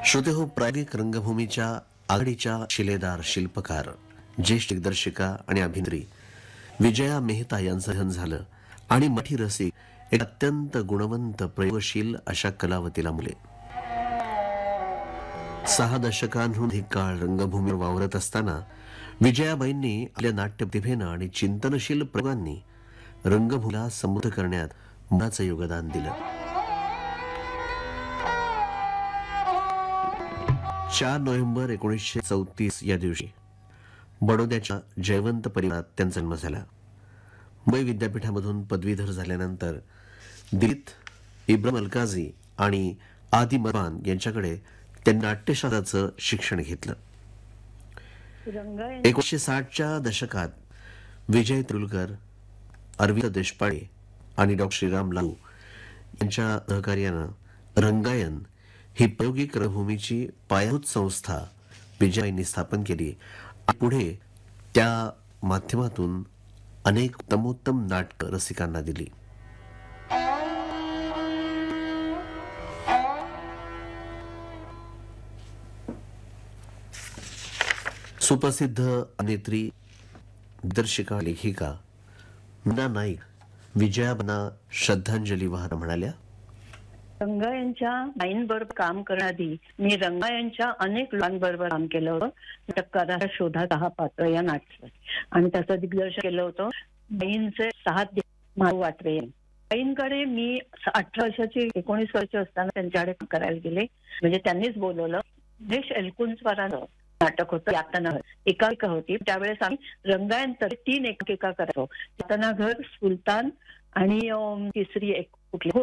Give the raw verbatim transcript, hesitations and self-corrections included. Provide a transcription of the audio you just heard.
श्रोते हो, प्रायोगिक रंगभूमीच्या आघाडीच्या शिलेदार शिल्पकार, ज्येष्ठ दिग्दर्शिका आणि अभिनेत्री विजया मेहता यांचं निधन झालं आणि मराठी रसिक एक अत्यंत गुणवंत प्रयोगशील अशा कलावतीला मुले. सहा दशकांहून अधिक काळ रंगभूमीवर वावरत असताना विजयाबाईंनी आपल्या नाट्यप्रतिभेनं आणि चिंतनशील प्रयोगांनी रंगभूमीला समृद्ध करण्यात मोलाचं योगदान दिलं. चार नोव्हेंबर एकोणीसशे चौतीस या दिवशी बडोद्याच्या जयवंत परिवारात त्यांचा जन्म झाला. मुंबई विद्यापीठामधून पदवीधर झाल्यानंतर दिल्लीत इब्राहिम अलकाजी आणि आदी मरवान यांच्याकडे त्यांनी नाट्यशास्त्राचं शिक्षण घेतलं. एकोणीसशे साठच्या दशकात विजय तेंडुलकर, अरविंद देशपांडे आणि डॉ श्रीराम लागू यांच्या सहकार्यानं रंगायन ही प्रायोगिक रंगभूमीची पायाभूत संस्था विजयाबाईंनी स्थापन केली आणि पुढे त्या माध्यमातून अनेक उत्तमोत्तम नाटक रसिकांना दिली. सुप्रसिद्ध अभिनेत्री, दिग्दर्शिका, लेखिका मीना नाईक विजयाबाईंना श्रद्धांजली वाहताना म्हणाल्या, रंगायनच्या बाईंबरोबर काम करण्याआधी मी रंगायनच्या अनेक लोकांबरोबर काम केलं होतं. नाटककाराच्या शोधात हा पात्र या नाटकात आणि त्याचं दिग्दर्शन केलं होतं बाईंचे सहा माधव वाटवे. बाईंकडे मी अठरा वर्षाची एकोणीस वर्ष असताना त्यांच्याकडे करायला गेले. म्हणजे त्यांनीच बोलवलं. देश एलकुंचवारानं नाटक होतं यातना घर, एकांकिका होती. त्यावेळेस आम्ही रंगायन तर तीन एकांकिका करायचो. यातना घर, सुलतान आणि तिसरी एक कुठली